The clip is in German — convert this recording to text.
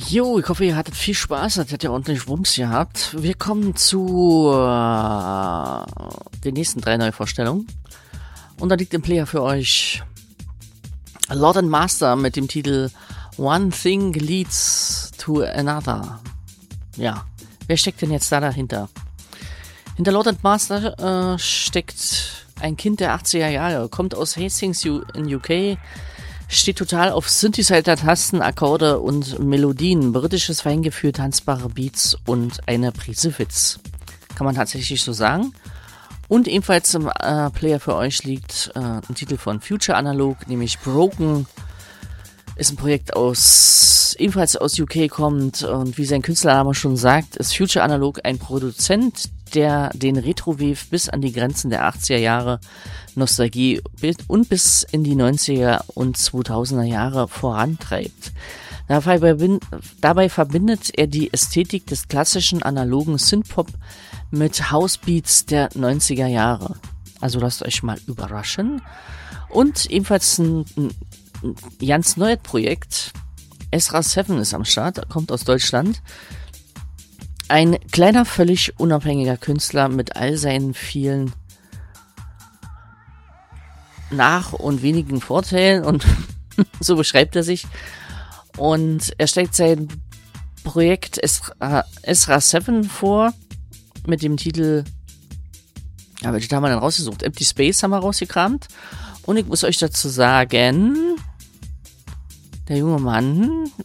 Jo, ich hoffe, ihr hattet viel Spaß, ihr hattet ja ordentlich Wumms gehabt. Wir kommen zu den nächsten 3 Neuvorstellungen. Und da liegt im Player für euch Lord and Master mit dem Titel One Thing Leads to Another. Ja, wer steckt denn jetzt da dahinter? Hinter Lord and Master steckt ein Kind der 80er Jahre, kommt aus Hastings in UK, steht total auf Synthesizer-Tasten, Akkorde und Melodien, britisches Feingefühl, tanzbare Beats und eine Prise Witz. Kann man tatsächlich so sagen. Und ebenfalls im Player für euch liegt ein Titel von Future Analog, nämlich Broken. Ist ein Projekt ebenfalls aus UK kommt, und wie sein Künstlername schon sagt, ist Future Analog ein Produzent, der den Retro-Wave bis an die Grenzen der 80er Jahre Nostalgie und bis in die 90er und 2000er Jahre vorantreibt. Dabei verbindet er die Ästhetik des klassischen analogen Synthpop mit Housebeats der 90er Jahre. Also lasst euch mal überraschen. Und ebenfalls ein ganz neues Projekt, Ezra 7 ist am Start, kommt aus Deutschland. Ein kleiner, völlig unabhängiger Künstler mit all seinen vielen Nach- und wenigen Vorteilen, und so beschreibt er sich. Und er stellt sein Projekt Ezra 7 vor mit dem Titel, ja, welchen haben wir denn rausgesucht? Empty Space haben wir rausgekramt. Und ich muss euch dazu sagen, der junge Mann